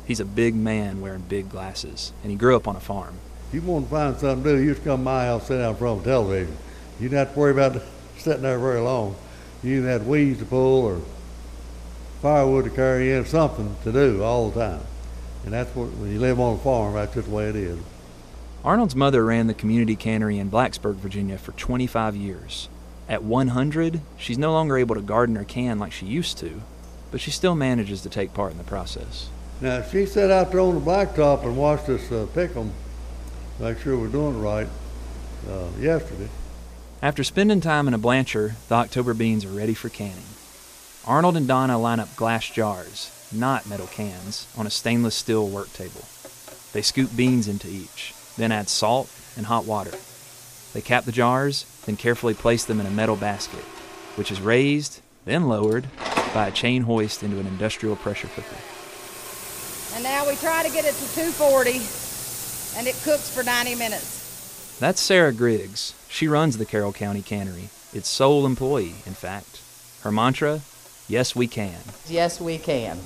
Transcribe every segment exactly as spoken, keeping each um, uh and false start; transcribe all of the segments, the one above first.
He's a big man wearing big glasses, and he grew up on a farm. If you want to find something to do, you just come to my house, sit down in front of the television. You don't have to worry about sitting there very long. You either have weeds to pull or firewood to carry in, something to do all the time. And that's what, when you live on a farm, that's just the way it is. Arnold's mother ran the community cannery in Blacksburg, Virginia for twenty-five years. At one hundred, she's no longer able to garden or can like she used to, but she still manages to take part in the process. Now, she sat out there on the blacktop and watched us uh, pick them, make sure we're doing it right, uh, yesterday. After spending time in a blancher, the October beans are ready for canning. Arnold and Donna line up glass jars, not metal cans, on a stainless steel work table. They scoop beans into each, then add salt and hot water. They cap the jars, then carefully place them in a metal basket, which is raised, then lowered, by a chain hoist into an industrial pressure cooker. And now we try to get it to two forty, and it cooks for ninety minutes. That's Sarah Griggs. She runs the Carroll County Cannery, its sole employee, in fact. Her mantra, yes we can. Yes we can.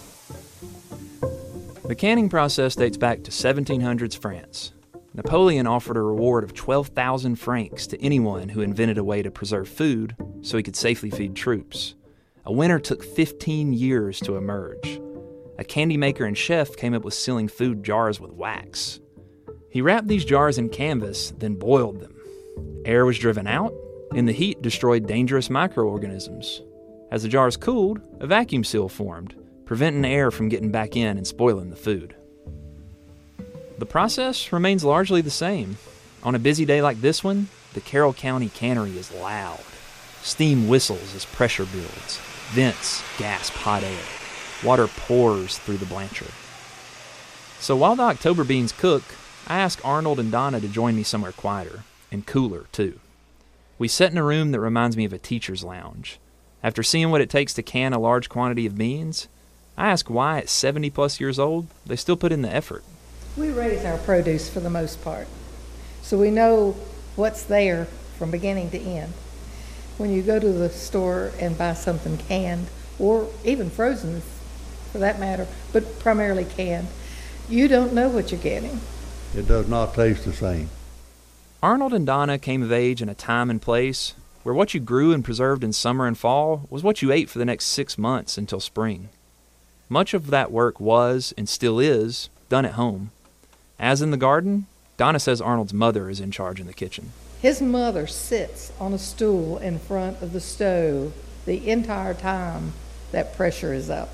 The canning process dates back to seventeen hundreds France. Napoleon offered a reward of twelve thousand francs to anyone who invented a way to preserve food so he could safely feed troops. A winner took fifteen years to emerge. A candy maker and chef came up with sealing food jars with wax. He wrapped these jars in canvas, then boiled them. Air was driven out, and the heat destroyed dangerous microorganisms. As the jars cooled, a vacuum seal formed, preventing air from getting back in and spoiling the food. The process remains largely the same. On a busy day like this one, the Carroll County Cannery is loud. Steam whistles as pressure builds. Vents gasp hot air. Water pours through the blancher. So while the October beans cook, I ask Arnold and Donna to join me somewhere quieter, and cooler too. We sit in a room that reminds me of a teacher's lounge. After seeing what it takes to can a large quantity of beans, I ask why at seventy plus years old, they still put in the effort. We raise our produce for the most part, so we know what's there from beginning to end. When you go to the store and buy something canned, or even frozen for that matter, but primarily canned, you don't know what you're getting. It does not taste the same. Arnold and Donna came of age in a time and place where what you grew and preserved in summer and fall was what you ate for the next six months until spring. Much of that work was, and still is, done at home. As in the garden, Donna says Arnold's mother is in charge in the kitchen. His mother sits on a stool in front of the stove the entire time that pressure is up.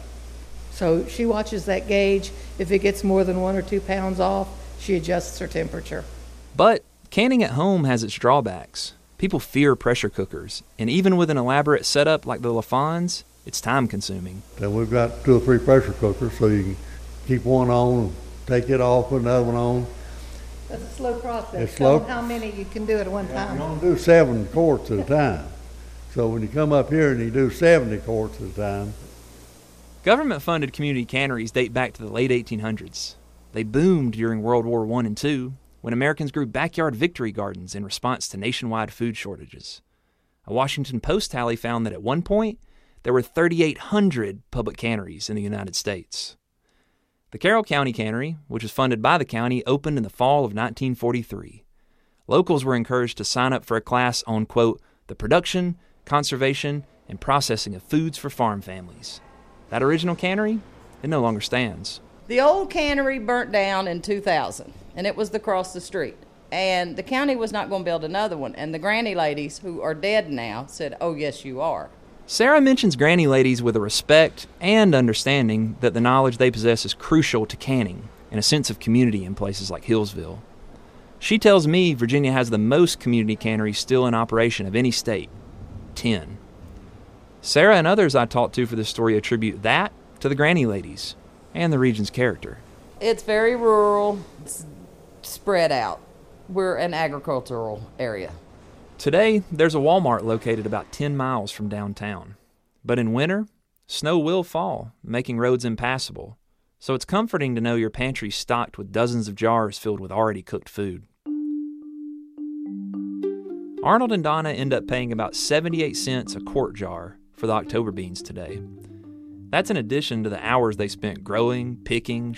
So she watches that gauge. If it gets more than one or two pounds off, she adjusts her temperature. But canning at home has its drawbacks. People fear pressure cookers, and even with an elaborate setup like the LaFons, it's time-consuming. Then we've got two or three pressure cookers, so you can keep one on, take it off, put another one on. That's a slow process. It's Tell slow. them how many you can do at one Yeah, time. you only do seven quarts at a time. So when you come up here and you do seventy quarts at a time. Government-funded community canneries date back to the late eighteen hundreds. They boomed during World War One and Two, when Americans grew backyard victory gardens in response to nationwide food shortages. A Washington Post tally found that at one point, there were thirty-eight hundred public canneries in the United States. The Carroll County Cannery, which was funded by the county, opened in the fall of nineteen forty-three. Locals were encouraged to sign up for a class on, quote, the production, conservation, and processing of foods for farm families. That original cannery, it no longer stands. The old cannery burnt down in two thousand, and it was across the street. And the county was not going to build another one. And the granny ladies, who are dead now, said, oh, yes, you are. Sarah mentions granny ladies with a respect and understanding that the knowledge they possess is crucial to canning and a sense of community in places like Hillsville. She tells me Virginia has the most community canneries still in operation of any state, ten. Sarah and others I talked to for this story attribute that to the granny ladies and the region's character. It's very rural, it's spread out. We're an agricultural area. Today, there's a Walmart located about ten miles from downtown. But in winter, snow will fall, making roads impassable. So it's comforting to know your pantry's stocked with dozens of jars filled with already cooked food. Arnold and Donna end up paying about seventy-eight cents a quart jar for the October beans today. That's in addition to the hours they spent growing, picking,